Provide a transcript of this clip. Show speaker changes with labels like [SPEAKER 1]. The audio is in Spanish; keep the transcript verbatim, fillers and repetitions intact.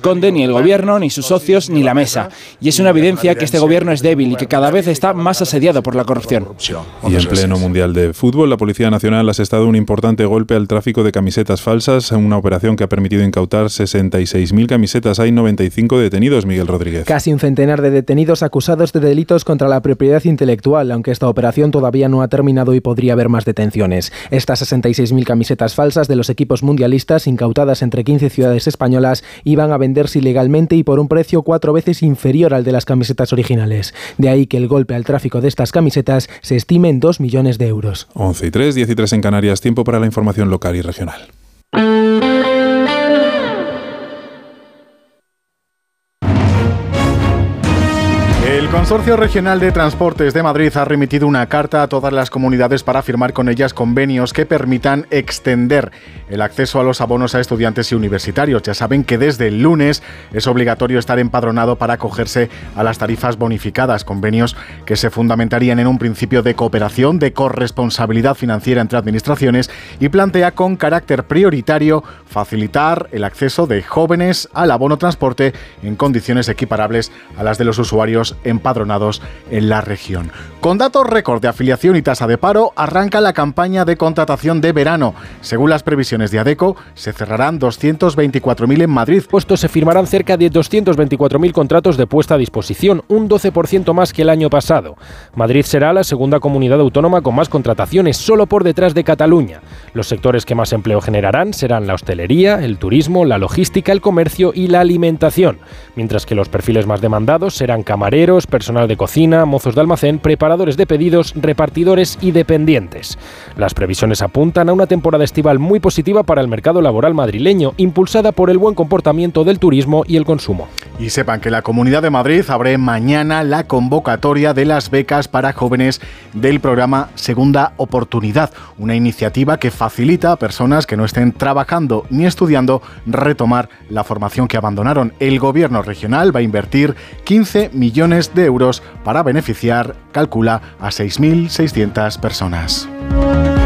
[SPEAKER 1] esconde ni el gobierno, ni sus socios, ni la mesa. Y es una evidencia que este gobierno es débil y que cada vez está más asediado por la corrupción.
[SPEAKER 2] Y en pleno Mundial de Fútbol, la Policía Nacional ha asestado un importante golpe al tráfico de camisetas falsas, una operación que ha permitido incautar sesenta y seis mil camisetas. Hay noventa y cinco detenidos, Miguel Rodríguez.
[SPEAKER 3] Casi un centenar de detenidos acusados de delitos contra la propiedad intelectual, aunque esta operación todavía no ha terminado y podría haber más detenciones. Estas sesenta y seis mil camisetas falsas de los equipos mundialistas, incautadas entre quince ciudades españolas, iban a venderse ilegalmente y por un precio cuatro veces inferior al de las camisetas originales. De ahí que el golpe al tráfico de estas camisetas se estime en dos millones de euros.
[SPEAKER 2] once y tres, diez y tres en Canarias, tiempo para la información local y regional.
[SPEAKER 4] El Consorcio Regional de Transportes de Madrid ha remitido una carta a todas las comunidades para firmar con ellas convenios que permitan extender el acceso a los abonos a estudiantes y universitarios. Ya saben que desde el lunes es obligatorio estar empadronado para acogerse a las tarifas bonificadas, convenios que se fundamentarían en un principio de cooperación, de corresponsabilidad financiera entre administraciones y plantea con carácter prioritario facilitar el acceso de jóvenes al abono transporte en condiciones equiparables a las de los usuarios empadronados en la región. Con datos récord de afiliación y tasa de paro, arranca la campaña de contratación de verano. Según las previsiones de ADECO, se cerrarán doscientos veinticuatro mil en Madrid.
[SPEAKER 5] Puestos se firmarán cerca de doscientos veinticuatro mil contratos de puesta a disposición, un doce por ciento más que el año pasado. Madrid será la segunda comunidad autónoma con más contrataciones, solo por detrás de Cataluña. Los sectores que más empleo generarán serán la hostelería, el turismo, la logística, el comercio y la alimentación, mientras que los perfiles más demandados serán camareros, personal de cocina, mozos de almacén, preparadores de pedidos, repartidores y dependientes. Las previsiones apuntan a una temporada estival muy positiva para el mercado laboral madrileño, impulsada por el buen comportamiento del turismo y el consumo.
[SPEAKER 4] Y sepan que la Comunidad de Madrid abre mañana la convocatoria de las becas para jóvenes del programa Segunda Oportunidad, una iniciativa que facilita a personas que no estén trabajando ni estudiando retomar la formación que abandonaron. El gobierno regional va a invertir quince millones de euros para beneficiar, calcula, a seis mil seiscientas personas.